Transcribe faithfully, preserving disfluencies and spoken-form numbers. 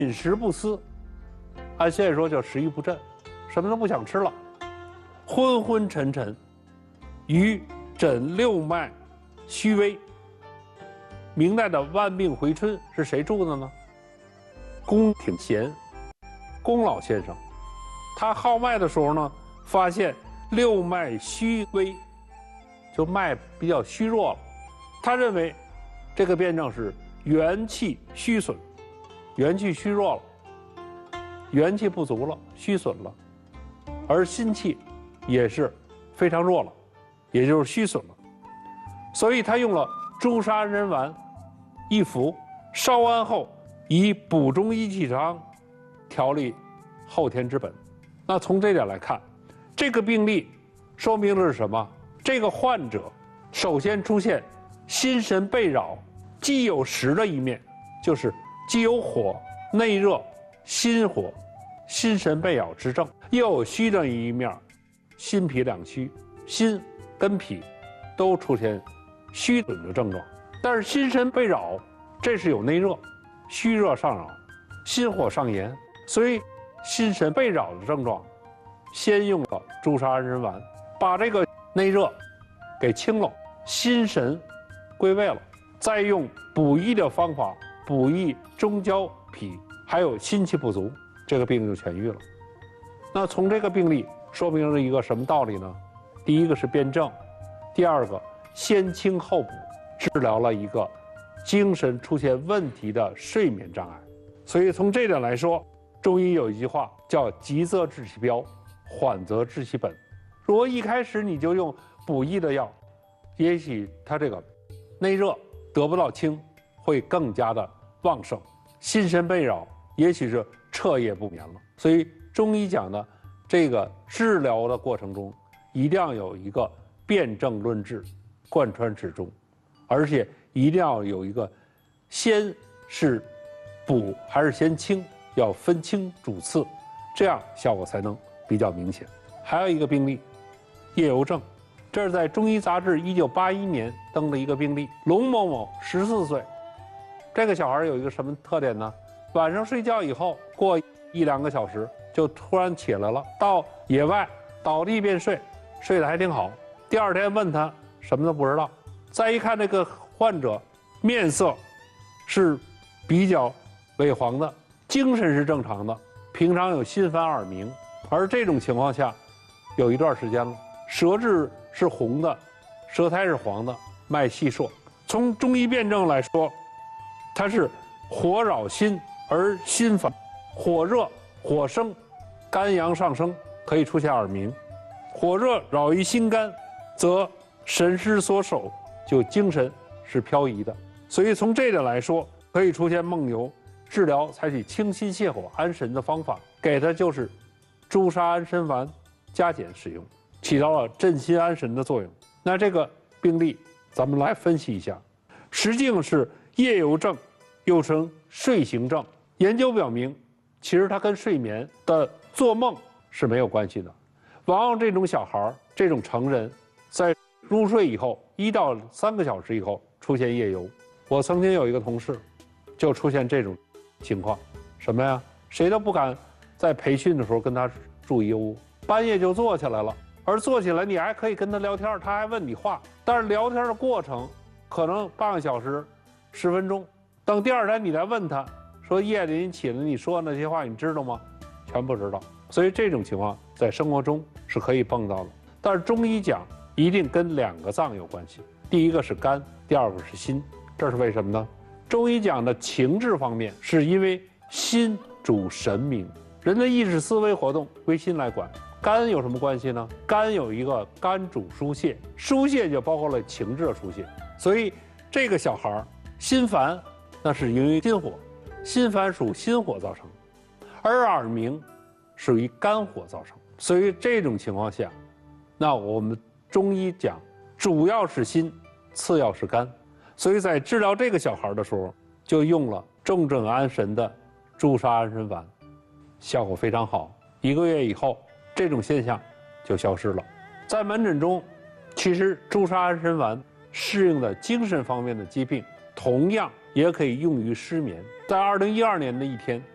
饮食不思，按现在说叫食欲不振，什么都不想吃了，昏昏沉沉，与诊六脉虚微。明代的万病回春是谁著的呢？龚挺贤，龚老先生，他号脉的时候呢，发现六脉虚微，就脉比较虚弱了。他认为这个辩证是元气虚损，元气虚弱了，元气不足了，虚损了，而心气也是非常弱了，也就是虚损了。所以他用了朱砂安神丸一服，烧完后以补中益气汤调理后天之本。那从这点来看，这个病例说明的是什么？这个患者首先出现心神被扰，既有实的一面，就是既有火、内热、心火、心神被扰之症，又有虚的一面，心脾两虚，心跟脾都出现虚损的症状。但是心神被扰，这是有内热，虚热上扰，心火上炎，所以心神被扰的症状，先用了朱砂安神丸，把这个内热给清了，心神归位了，再用补益的方法补益中焦脾，还有心气不足，这个病就痊愈了。那从这个病例说明了一个什么道理呢？第一个是辩证，第二个先清后补，治疗了一个精神出现问题的睡眠障碍。所以从这点来说，中医有一句话叫急则治其标，缓则治其本。如果一开始你就用补益的药，也许他这个内热得不到清，会更加的旺盛，心神被扰，也许是彻夜不眠了。所以中医讲的这个治疗的过程中，一定要有一个辨证论治，贯穿始终，而且一定要有一个先是补还是先清，要分清主次，这样效果才能比较明显。还有一个病例，夜游症，这是在中医杂志一九八一年登的一个病例，龙某某十四岁，这个小孩有一个什么特点呢？晚上睡觉以后，过一两个小时就突然起来了，到野外倒地便睡，睡得还挺好。第二天问他什么都不知道，再一看这个患者面色是比较萎黄的，精神是正常的，平常有心烦耳鸣，而这种情况下有一段时间了，舌质是红的，舌苔是黄的，脉细数。从中医辩证来说，它是火扰心而心烦，火热火生，肝阳上升，可以出现耳鸣。火热扰于心肝，则神失所守，就精神是漂移的。所以从这点来说，可以出现梦游。治疗采取清心泻火安神的方法，给它就是朱砂安神丸加减使用，起到了镇心安神的作用。那这个病例咱们来分析一下，实际上是夜游症，又称睡行症。研究表明，其实它跟睡眠的做梦是没有关系的。往往这种小孩、这种成人，在入睡以后一到三个小时以后出现夜游。我曾经有一个同事，就出现这种情况，什么呀？谁都不敢在培训的时候跟他住一屋，半夜就坐起来了。而坐起来，你还可以跟他聊天，他还问你话，但是聊天的过程可能半个小时、十分钟。等第二天你再问他，说夜里你起来你说那些话你知道吗？全不知道。所以这种情况在生活中是可以碰到的。但是中医讲一定跟两个脏有关系，第一个是肝，第二个是心。这是为什么呢？中医讲的情志方面，是因为心主神明，人的意识思维活动归心来管。肝有什么关系呢？肝有一个肝主疏泄，疏泄就包括了情志的疏泄。所以这个小孩心烦，那是由于心火，心烦属心火造成，而耳鸣属于肝火造成。所以这种情况下，那我们中医讲主要是心，次要是肝。所以在治疗这个小孩的时候，就用了重症安神的朱砂安神丸，效果非常好。一个月以后，这种现象就消失了。在门诊中，其实朱砂安神丸适应的精神方面的疾病，同样也可以用于失眠。在二零一二年的一天，